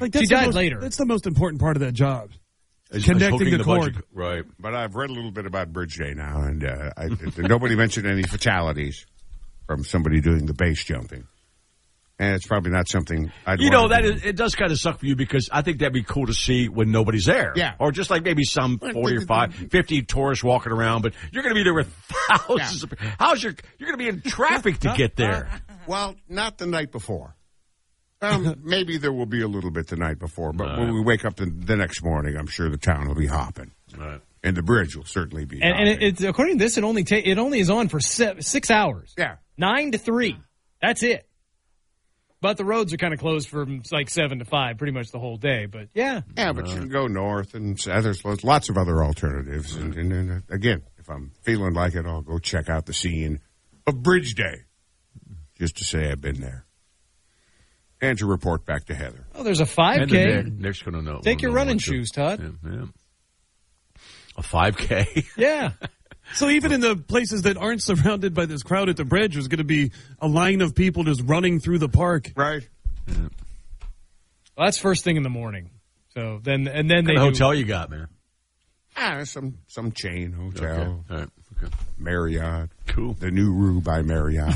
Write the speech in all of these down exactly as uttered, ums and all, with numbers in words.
Like that's she died most, later. That's the most important part of that job. Is, Connecting is the the cord. budget. Right. But I've read a little bit about Bridge Day now, and uh, I, nobody mentioned any fatalities from somebody doing the base jumping. And it's probably not something I'd You know, want that to is, it does kind of suck for you because I think that'd be cool to see when nobody's there. Yeah. Or just like maybe some forty or five, fifty tourists walking around, but you're going to be there with thousands Yeah. of How's your, you're going to be in traffic to get there. Well, not the night before. Um, maybe there will be a little bit the night before, but Right. when we wake up the, the next morning, I'm sure the town will be hopping. Right. And the bridge will certainly be And, and hopping. it, it's according to this, it only ta- it only is on for se- six hours. Yeah. Nine to three. That's it. But the roads are kind of closed from like seven to five, pretty much the whole day. But yeah, Yeah, but you can go north, and uh, there's lots of other alternatives. And, and, and uh, again, if I'm feeling like it, I'll go check out the scene of Bridge Day, just to say I've been there. And to report back to Heather. oh, there's a five And K. then Nick, Nick's going to know. Take your know running what to- shoes, Todd. Yeah, yeah. A five K. Yeah. So even in the places that aren't surrounded by this crowd at the bridge, there's going to be a line of people just running through the park. Right. Well, that's first thing in the morning. So then, and then they What do, hotel you got, man? Ah, some some chain hotel, Okay. All right. Okay. Marriott, Cool. the New Rue by Marriott.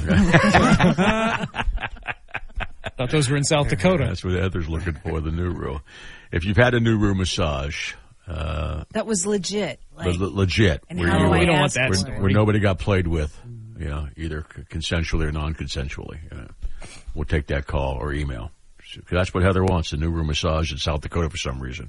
thought those were in South Dakota. That's what Heather's looking for, the new rule. If you've had a new room massage, uh, That was legit. Like, le- legit, and where, how you, do I we don't want ask that for story. it? where nobody got played with, you know, either c- consensually or non-consensually. You know. We'll take that call or email. 'Cause that's what Heather wants, a new room massage in South Dakota for some reason.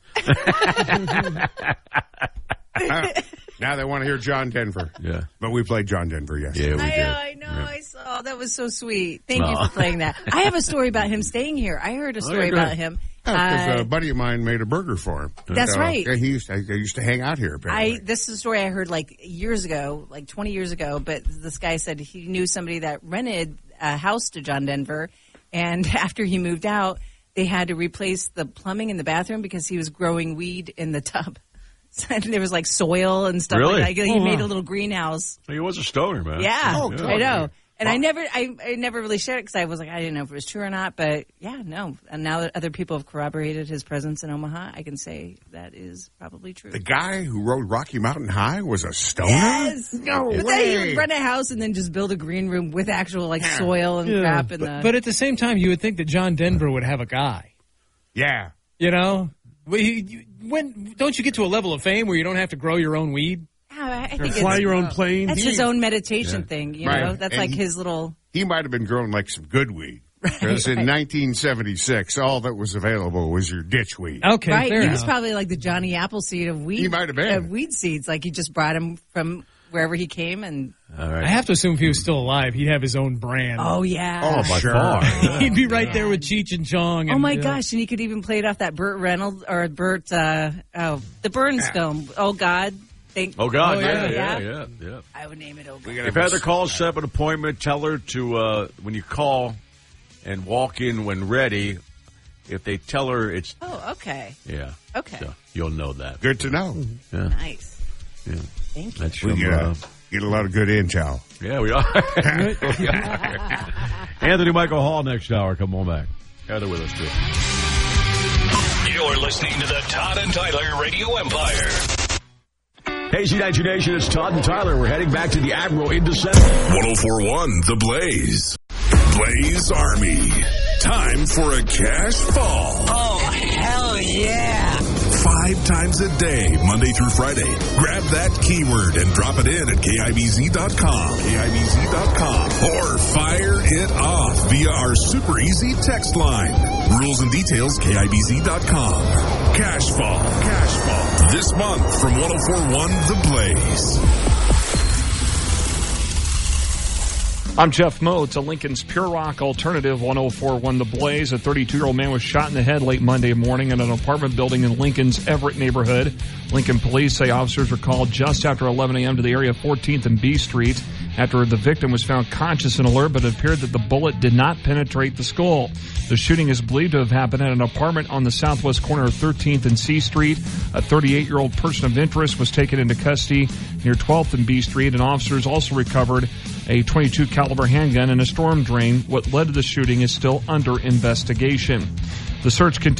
Ah, now they want to hear John Denver. Yeah. But we played John Denver yesterday. Yeah, we I, did. uh, I know. Yeah. I saw. That was so sweet. Thank you Aw. for playing that. I have a story about him staying here. I heard a Oh, story yeah, go about ahead. him. Because Uh, a buddy of mine made a burger for him. That's right. Yeah, he used to, I used to hang out here, apparently. I this is a story I heard like years ago, like twenty years ago. But this guy said he knew somebody that rented a house to John Denver, and after he moved out, they had to replace the plumbing in the bathroom because he was growing weed in the tub. So there was like soil and stuff. Really? Like that. He Oh, made wow. a little greenhouse. He was a stoner, man. Yeah, Oh, I totally. know. And I never, I, I never really shared it because I was like, I didn't know if it was true or not. But yeah, no. And now that other people have corroborated his presence in Omaha, I can say that is probably true. The guy who rode Rocky Mountain High was a stoner? Yes. No But then way. he would rent a house and then just build a green room with actual like Yeah. soil and Yeah. crap in But, the. but at the same time, you would think that John Denver would have a guy. Yeah. You know, Well, you- you- when don't you get to a level of fame where you don't have to grow your own weed? Yeah, I Or think fly it's, your own plane. that's his own meditation thing. You Right. know, that's And like he- his little. He might have been growing like some good weed. Because in nineteen seventy-six, all that was available was your ditch weed. Okay, Right, fair he was enough. probably like the Johnny Appleseed of weed. He might have been. Of weed seeds, like he just brought him from wherever he came, and All right. I have to assume if he was still alive, he'd have his own brand. oh yeah, Oh, by sure. far. He'd be right there with Cheech and Chong. And, Oh my uh, gosh! And he could even play it off that Burt Reynolds or Burt, uh, oh, the Burns film. Oh God, thank. Oh, God. Oh, yeah, yeah. yeah, yeah, yeah. I would name it. Oh God. If Heather calls, set up an appointment, tell her to, uh, when you call and walk in when ready, if they tell her it's, Oh, okay, yeah. okay, So you'll know that. Good to know. Yeah. nice. Yeah. Thank you. That's We from, get, uh, a, get a lot of good intel. yeah, we are. We are. Anthony Michael Hall next hour. Come on back. Heather with us, too. You're listening to the Todd and Tyler Radio Empire. Hey, Z ninety-two Nation, it's Todd and Tyler. We're heading back to the Admiral in December. ten forty-one The Blaze. Blaze Army. Time for a cash fall. Oh, hell yeah. Five times a day, Monday through Friday. Grab that keyword and drop it in at K I B Z dot com. K I B Z dot com. Or fire it off via our super easy text line. Rules and details, K I B Z dot com. Cash fall. Cash fall. This month from ten forty-one The Blaze. I'm Jeff Moe. It's a Lincoln's Pure Rock Alternative ten forty-one The Blaze. A thirty-two-year-old man was shot in the head late Monday morning in an apartment building in Lincoln's Everett neighborhood. Lincoln police say officers were called just after eleven a.m. to the area of fourteenth and B Street after the victim was found conscious and alert, but it appeared that the bullet did not penetrate the skull. The shooting is believed to have happened at an apartment on the southwest corner of thirteenth and C Street. A thirty-eight-year-old person of interest was taken into custody near twelfth and B Street, and officers also recovered a twenty-two caliber handgun and a storm drain. What led to the shooting is still under investigation. The search continues.